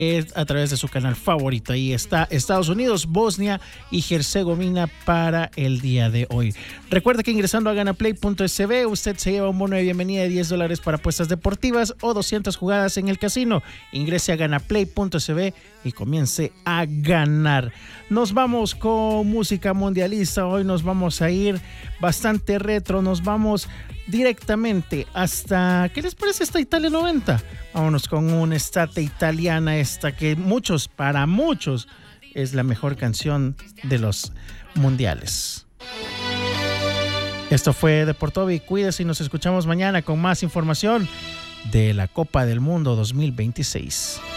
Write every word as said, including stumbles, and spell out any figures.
a través de su canal favorito. Ahí está Estados Unidos, Bosnia y Herzegovina para el día de hoy. Recuerda que ingresando a ganaplay punto s b usted se lleva un bono de bienvenida de diez dólares para apuestas deportivas o doscientas jugadas en el casino. Ingrese a ganaplay punto s b y comience a ganar. Nos vamos con música mundialista. Hoy nos vamos a ir bastante retro. Nos vamos directamente hasta, ¿qué les parece esta Italia noventa? Vámonos con una estate italiana, esta que muchos, para muchos, es la mejor canción de los mundiales. Esto fue Deportovi. Cuídese y nos escuchamos mañana con más información de la Copa del Mundo dos mil veintiséis.